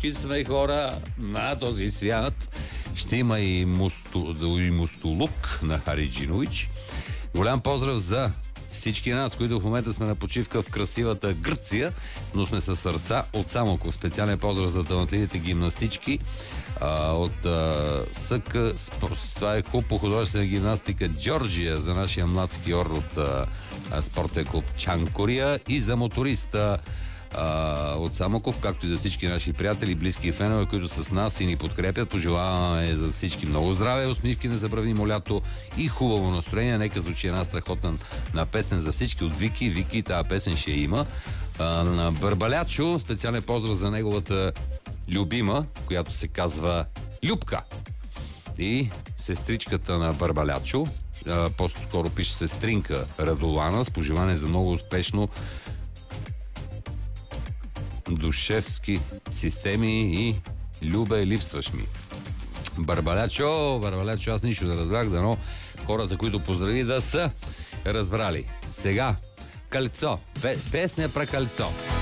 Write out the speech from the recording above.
всички сме хора на този свят. Ще има и мостолук на Хариджинович. Голям поздрав за всички нас, които в момента сме на почивка в красивата Гърция, но сме със сърца от Самоков. Специален поздрав за талантливите гимнастички от СК. Това е клуб по художествена гимнастика Джорджия за нашия млад скиор от спортен клуб Чанкория и за моториста от Самоков, както и за всички наши приятели, близки и фенове, които са с нас и ни подкрепят. Пожелаваме за всички много здраве, усмивки, незабравимо лято и хубаво настроение. Нека звучи една страхотна песен за всички от Вики. Вики, тази песен ще има. На Барбалячо, специален поздрав за неговата любима, която се казва Любка. И сестричката на Барбалячо, по-скоро пише сестринка Радолана, с пожелание за много успешно душевски системи и Любе, липсваш ми. Барбалячо, аз нищо да разбрах, дано хората, които поздрави, да са разбрали. Сега, Кальцо, песня про Кальцо.